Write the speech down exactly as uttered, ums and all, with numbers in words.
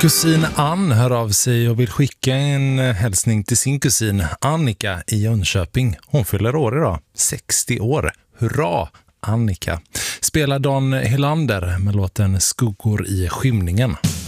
Kusin Ann hör av sig och vill skicka en hälsning till sin kusin Annika i Jönköping. Hon fyller år idag, sextio år. Hurra, Annika! Spelar Dan Helander med låten Skuggor i skymningen.